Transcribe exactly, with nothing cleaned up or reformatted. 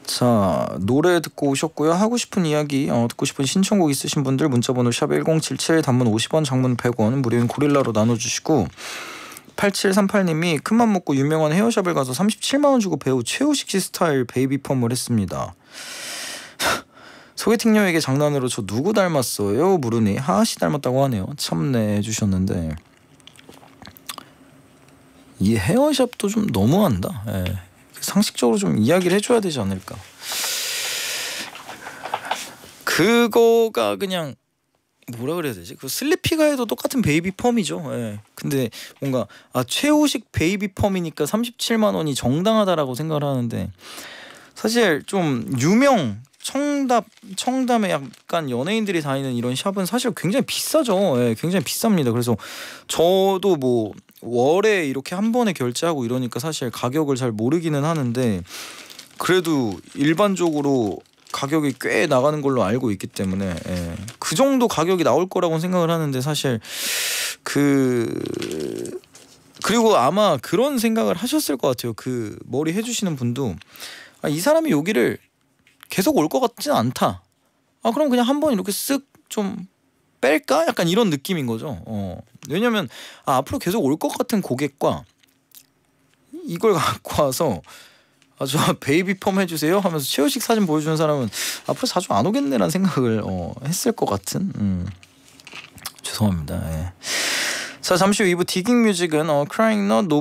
자, 노래 듣고 오셨고요. 하고 싶은 이야기, 어, 듣고 싶은 신청곡 있으신 분들 문자번호 샵 일공칠칠, 단문 오십 원, 장문 백 원, 무료인 고릴라로 나눠주시고, 팔칠삼팔님이 큰맘 먹고 유명한 헤어샵을 가서 삼십칠만 원 주고 배우 최우식 씨 스타일 베이비 펌을 했습니다. 소개팅녀에게 장난으로 저 누구 닮았어요? 물으니 하하씨 닮았다고 하네요. 참네 해주셨는데, 이 헤어샵도 좀 너무한다. 예. 상식적으로 좀 이야기를 해줘야 되지 않을까. 그거가 그냥 뭐라 그래야 되지? 그 슬리피가에도 똑같은 베이비 펌이죠. 예. 근데 뭔가 아 최우식 베이비 펌이니까 삼십칠만 원이 정당하다라고 생각을 하는데, 사실 좀 유명 청담 청담에 약간 연예인들이 다니는 이런 샵은 사실 굉장히 비싸죠. 예, 굉장히 비쌉니다. 그래서 저도 뭐 월에 이렇게 한 번에 결제하고 이러니까 사실 가격을 잘 모르기는 하는데, 그래도 일반적으로 가격이 꽤 나가는 걸로 알고 있기 때문에, 예, 그 정도 가격이 나올 거라고 생각을 하는데, 사실 그 그리고 아마 그런 생각을 하셨을 것 같아요. 그 머리 해주시는 분도 아, 이 사람이 여기를 계속 올 것 같지는 않다. 아 그럼 그냥 한번 이렇게 쓱 좀 뺄까? 약간 이런 느낌인 거죠. 어. 왜냐면 아, 앞으로 계속 올 것 같은 고객과 이걸 갖고 와서 아, 저 베이비 펌 해주세요 하면서 최우식 사진 보여주는 사람은 앞으로 자주 안 오겠네라는 생각을 어, 했을 것 같은. 음. 죄송합니다. 예. 자, 잠시 후 이 부 디깅 뮤직은 어, Crying Not